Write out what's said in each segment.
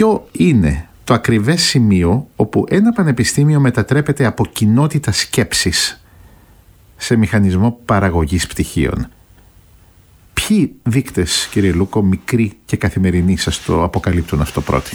ποιο είναι το ακριβές σημείο όπου ένα πανεπιστήμιο μετατρέπεται από κοινότητα σκέψης σε μηχανισμό παραγωγής πτυχίων? Ποιοι δείκτες, κύριε Λούκο, μικροί και καθημερινοί, σας το αποκαλύπτουν αυτό πρώτοι?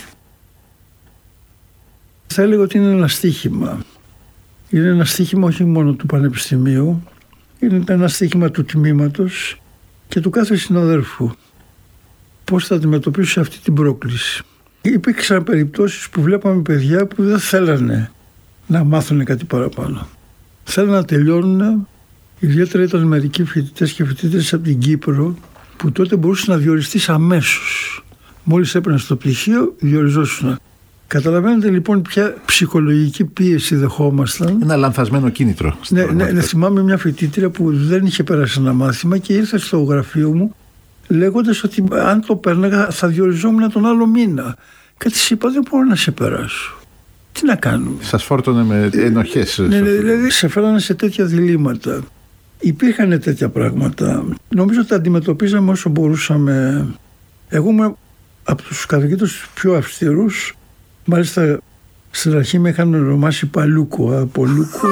Θα έλεγα ότι είναι ένα στοίχημα. Είναι ένα στοίχημα όχι μόνο του πανεπιστημίου, είναι ένα στοίχημα του τμήματος και του κάθε συναδέλφου. Πώς θα αντιμετωπίσω αυτή την πρόκληση. Υπήρξαν περιπτώσεις που βλέπαμε παιδιά που δεν θέλανε να μάθουν κάτι παραπάνω. Θέλανε να τελειώνουν. Ιδιαίτερα ήταν μερικοί φοιτητές και φοιτήτες από την Κύπρο που τότε μπορούσε να διοριστείς αμέσως. Μόλις έπαιρνε στο πτυχίο, διοριζόσουν. Καταλαβαίνετε λοιπόν ποια ψυχολογική πίεση δεχόμασταν. Ένα λανθασμένο κίνητρο. Ναι, θυμάμαι μια φοιτήτρια που δεν είχε περάσει ένα μάθημα και ήρθε στο γραφείο μου λέγοντας ότι αν το πέρναγα θα διοριζόμουν τον άλλο μήνα. Και της είπα, δεν μπορώ να σε περάσω. Τι να κάνουμε. Σας φόρτωνε με ενοχές. Ναι, δηλαδή σε φέρανε σε τέτοια διλήμματα. Υπήρχαν τέτοια πράγματα. Νομίζω ότι τα αντιμετωπίζαμε όσο μπορούσαμε. Εγώ ήμουν από τους καθηγητές πιο αυστηρούς. Μάλιστα στην αρχή με είχαν ονομάσει Παλούκο από Λούκο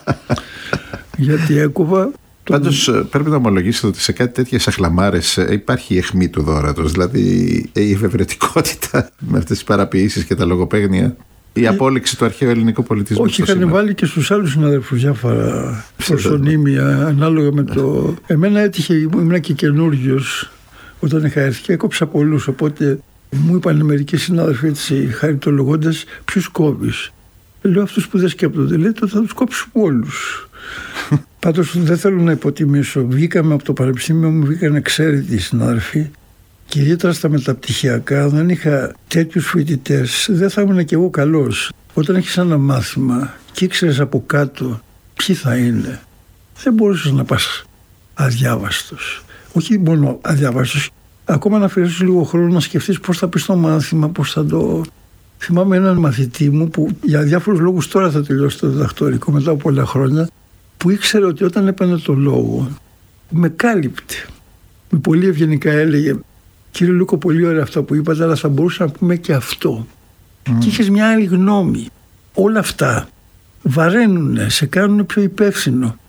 γιατί έκοβα. Πάντως πρέπει να ομολογήσω ότι σε κάτι τέτοιες αχλαμάρες υπάρχει η αιχμή του δώρατος. Δηλαδή η εφευρετικότητα με αυτές τις παραποιήσεις και τα λογοπαίγνια. Η απόλυξη του αρχαίου ελληνικού πολιτισμού. Όχι, είχαν βάλει και στους άλλους συναδέλφους διάφορα προσωνύμια ανάλογα με το. Εμένα έτυχε, ήμουν και καινούριος όταν είχα έρθει και έκοψα πολλούς. Οπότε μου είπαν μερικοί συνάδελφοι έτσι χαριτολογώντας, ποιους κόβεις. Λέω αυτούς που δεν σκέπτονται. Λέει τότε θα τους κόψουμε όλους. Πάντως δεν θέλω να υποτιμήσω. Βγήκαμε από το πανεπιστήμιο μου, βγήκαν εξαίρετοι συνάδελφοι. Και ιδιαίτερα στα μεταπτυχιακά, δεν είχα τέτοιους φοιτητές, δεν θα ήμουν κι εγώ καλός. Όταν έχεις ένα μάθημα και ήξερες από κάτω ποιοι θα είναι, δεν μπορούσες να πας αδιάβαστος. Όχι μόνο αδιάβαστος, ακόμα να αφιερώσεις λίγο χρόνο να σκεφτείς πώς θα πεις το μάθημα, πώς θα το. Θυμάμαι έναν μαθητή μου που για διάφορους λόγους τώρα θα τελειώσει το διδακτορικό μετά από πολλά χρόνια, που ήξερε ότι όταν έπαιρνε το λόγο με κάλυπτε. Με πολύ ευγενικά έλεγε, κύριε Λούκο, πολύ ωραία αυτά που είπατε, αλλά θα μπορούσα να πούμε και αυτό. Και είχες μια άλλη γνώμη. Όλα αυτά βαραίνουνε, σε κάνουν πιο υπεύθυνο.